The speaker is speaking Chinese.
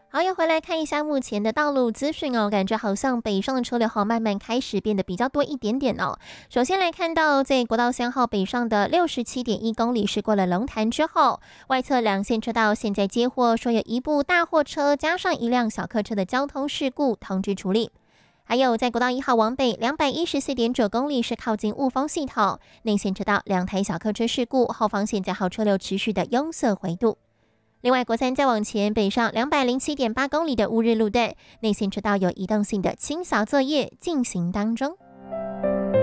好，又回来看一下目前的道路资讯哦，感觉好像北上的车流慢慢开始变得比较多一点点哦。首先来看到，在国道3号北上的67.1公里是过了龙潭之后，外侧两线车道现在接获说有一部大货车加上一辆小客车的交通事故通知处理。还有在国道1号往北214.9公里是靠近雾峰系统，内线车道两台小客车事故，后方现在好车流持续的拥塞回堵。另外，国三再往前北上207.8公里的乌日路段，内线车道有移动性的清扫作业进行当中。